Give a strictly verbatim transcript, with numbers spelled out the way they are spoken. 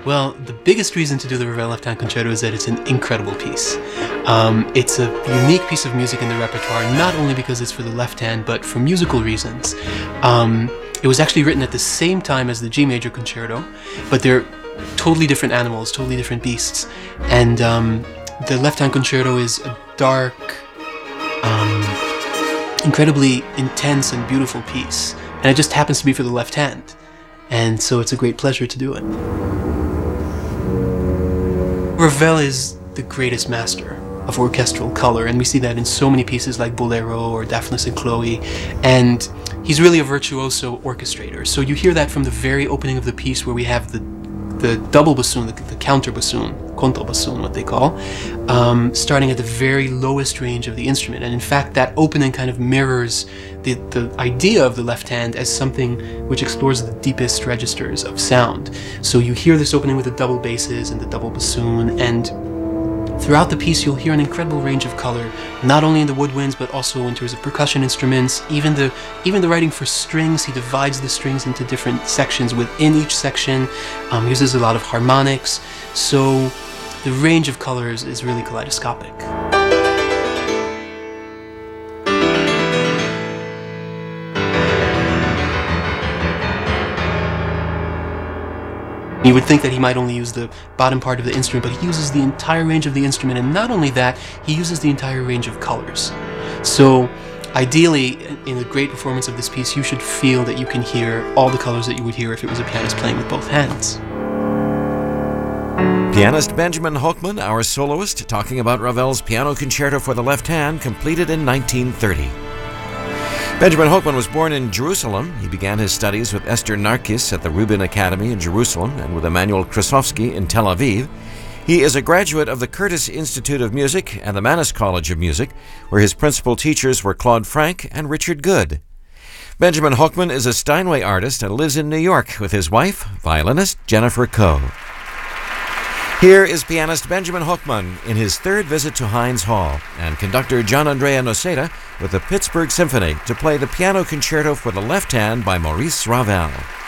Well, the biggest reason to do the Ravel Left Hand Concerto is that it's an incredible piece. Um, it's a unique piece of music in the repertoire, not only because it's for the left hand, but for musical reasons. Um, it was actually written at the same time as the G Major Concerto, but they're totally different animals, totally different beasts. And um, the Left Hand Concerto is a dark, um, incredibly intense and beautiful piece. And it just happens to be for the left hand. And so it's a great pleasure to do it. Ravel is the greatest master of orchestral color, and we see that in so many pieces like Bolero or Daphnis and Chloe, and he's really a virtuoso orchestrator. So you hear that from the very opening of the piece, where we have the the double bassoon, the, the counter bassoon, contrabassoon, what they call, um, starting at the very lowest range of the instrument. And in fact, that opening kind of mirrors the, the idea of the left hand as something which explores the deepest registers of sound. So you hear this opening with the double basses and the double bassoon, and throughout the piece you'll hear an incredible range of color, not only in the woodwinds but also in terms of percussion instruments. Even the even the writing for strings, he divides the strings into different sections within each section, um, uses a lot of harmonics, so the range of colors is really kaleidoscopic. You would think that he might only use the bottom part of the instrument, but he uses the entire range of the instrument, and not only that, he uses the entire range of colors. So ideally, in a great performance of this piece, you should feel that you can hear all the colors that you would hear if it was a pianist playing with both hands. Pianist Benjamin Hochman, our soloist, talking about Ravel's Piano Concerto for the Left Hand, completed in nineteen thirty. Benjamin Hochman was born in Jerusalem. He began his studies with Esther Narkis at the Rubin Academy in Jerusalem and with Emanuel Krasovsky in Tel Aviv. He is a graduate of the Curtis Institute of Music and the Mannes College of Music, where his principal teachers were Claude Frank and Richard Good. Benjamin Hochman is a Steinway artist and lives in New York with his wife, violinist Jennifer Coe. Here is pianist Benjamin Hochman in his third visit to Heinz Hall, and conductor Gian Andrea Noceda with the Pittsburgh Symphony to play the Piano Concerto for the Left Hand by Maurice Ravel.